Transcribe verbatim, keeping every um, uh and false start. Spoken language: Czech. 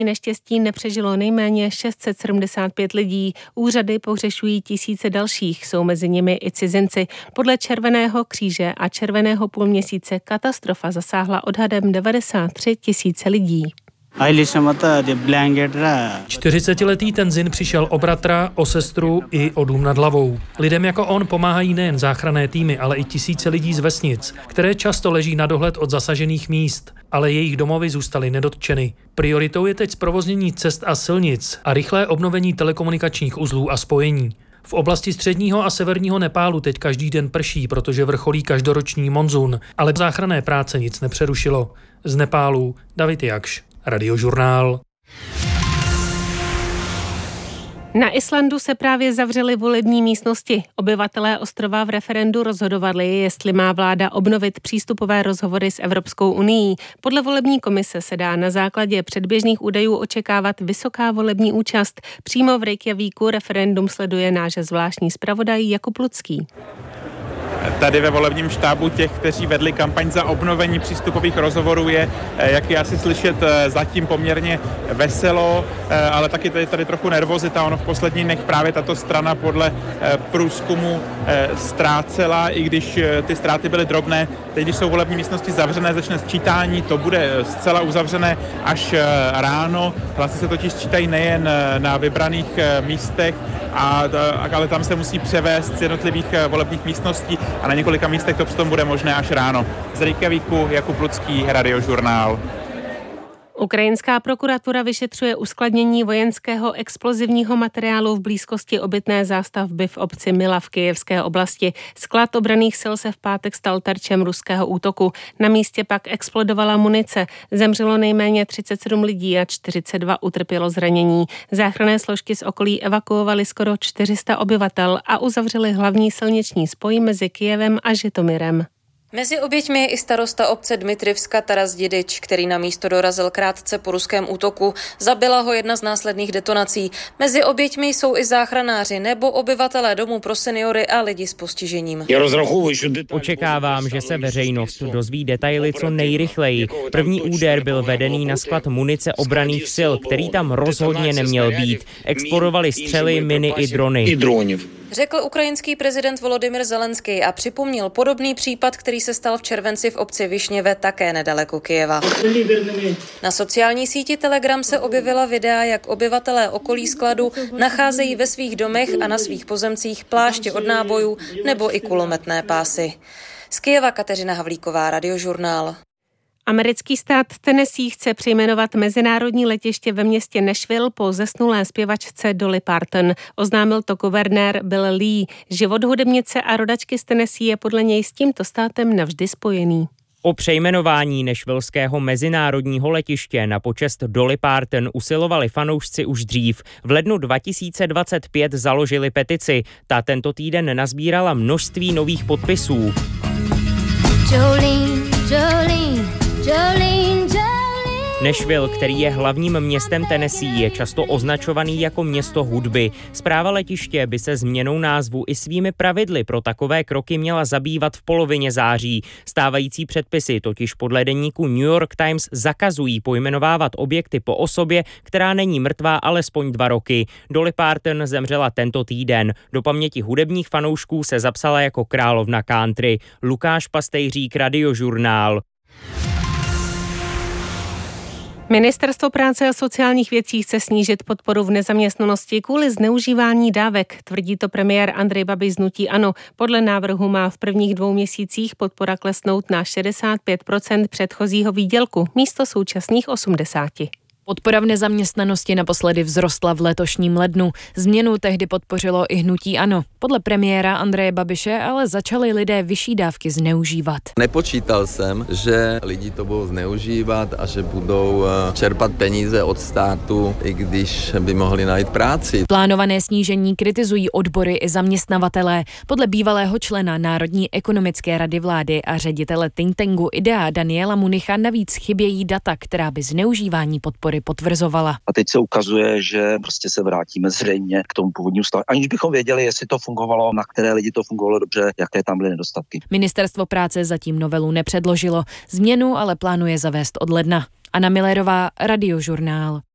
Neštěstí nepřežilo nejméně šest set sedmdesát pět lidí. Úřady pohřešují tisíce dalších, jsou mezi nimi i cizinci. Podle Červeného kříže a Červeného půlměsíce katastrofa zasáhla odhadem devadesát tři tisíce lidí. čtyřicetiletý Tenzin přišel o bratra, o sestru i o dům nad hlavou. Lidem jako on pomáhají nejen záchranné týmy, ale i tisíce lidí z vesnic, které často leží na dohled od zasažených míst, ale jejich domovy zůstaly nedotčeny. Prioritou je teď zprovoznění cest a silnic a rychlé obnovení telekomunikačních uzlů a spojení. V oblasti středního a severního Nepálu teď každý den prší, protože vrcholí každoroční monzun, ale záchranné práce nic nepřerušilo. Z Nepálu David Jakš, Radiožurnál. Na Islandu se právě zavřely volební místnosti. Obyvatelé ostrova v referendu rozhodovali, jestli má vláda obnovit přístupové rozhovory s Evropskou unií. Podle volební komise se dá na základě předběžných údajů očekávat vysoká volební účast. Přímo v Reykjavíku referendum sleduje náš zvláštní zpravodaj Jakub Lucký. Tady ve volebním štábu těch, kteří vedli kampaň za obnovení přístupových rozhovorů, je, jak je asi slyšet, zatím poměrně veselo, ale taky tady, tady trochu nervozita. Ono v posledních dnech právě tato strana podle průzkumu ztrácela, i když ty ztráty byly drobné. Teď, když jsou volební místnosti zavřené, začne sčítání, to bude zcela uzavřené až ráno. Hlasy se totiž sčítají nejen na vybraných místech, a, ale tam se musí převést z jednotlivých volebních místností a na několika místech to potom bude možné až ráno. Z Reykjavíku Jakub Lucký, Radiožurnál. Ukrajinská prokuratura vyšetřuje uskladnění vojenského explozivního materiálu v blízkosti obytné zástavby v obci Mila v Kyjevské oblasti. Sklad obranných sil se v pátek stal terčem ruského útoku. Na místě pak explodovala munice. Zemřelo nejméně třicet sedm lidí a čtyřicet dva utrpělo zranění. Záchranné složky z okolí evakuovaly skoro čtyři sta obyvatel a uzavřely hlavní silniční spoj mezi Kyjevem a Žitomyrem. Mezi oběťmi je i starosta obce Dmitrivska Taras Dědič, který na místo dorazil krátce po ruském útoku. Zabila ho jedna z následných detonací. Mezi oběťmi jsou i záchranáři nebo obyvatelé domů pro seniory a lidi s postižením. Očekávám, že se veřejnost dozví detaily co nejrychleji. První úder byl vedený na sklad munice obranných sil, který tam rozhodně neměl být. Explodovaly střely, miny i drony. Řekl ukrajinský prezident Volodymyr Zelenský a připomněl podobný případ, který se stal v červenci v obci Višněve, také nedaleko Kyjeva. Na sociální síti Telegram se objevila videa, jak obyvatelé okolí skladu nacházejí ve svých domech a na svých pozemcích pláště od nábojů nebo i kulometné pásy. Z Kyjeva Kateřina Havlíková, Radiožurnál. Americký stát Tennessee chce přejmenovat mezinárodní letiště ve městě Nashville po zesnulé zpěvačce Dolly Parton. Oznámil to guvernér Bill Lee. Život hudebnice a rodačky z Tennessee je podle něj s tímto státem navždy spojený. O přejmenování nešvilského mezinárodního letiště na počest Dolly Parton usilovali fanoušci už dřív. V lednu dva tisíce dvacet pět založili petici. Ta tento týden nazbírala množství nových podpisů. Jolene, Jolene, Jolene, Jolene. Nashville, který je hlavním městem Tennessee, je často označovaný jako město hudby. Správa letiště by se změnou názvu i svými pravidly pro takové kroky měla zabývat v polovině září. Stávající předpisy totiž podle deníku New York Times zakazují pojmenovávat objekty po osobě, která není mrtvá alespoň dva roky. Dolly Parton zemřela tento týden. Do paměti hudebních fanoušků se zapsala jako královna country. Lukáš Pastejřík, Radiožurnál. Ministerstvo práce a sociálních věcí chce snížit podporu v nezaměstnanosti kvůli zneužívání dávek, tvrdí to premiér Andrej Babiš z hnutí ANO. Podle návrhu má v prvních dvou měsících podpora klesnout na šedesát pět procent předchozího výdělku místo současných osmdesát. Podpora v nezaměstnanosti naposledy vzrostla v letošním lednu. Změnu tehdy podpořilo i hnutí ANO. Podle premiéra Andreje Babiše ale začali lidé vyšší dávky zneužívat. Nepočítal jsem, že lidi to budou zneužívat a že budou čerpat peníze od státu, i když by mohli najít práci. Plánované snížení kritizují odbory i zaměstnavatelé. Podle bývalého člena Národní ekonomické rady vlády a ředitele think tanku IDEA Daniela Municha navíc chybějí data, která by zneužívání podpory potvrzovala. A teď se ukazuje, že prostě se vrátíme zřejmě k tomu původnímu stavu, aniž bychom věděli, jestli to fungovalo, na které lidi to fungovalo dobře, jaké tam byly nedostatky. Ministerstvo práce zatím novelu nepředložilo, změnu ale plánuje zavést od ledna. Anna Millerová, Radiožurnál.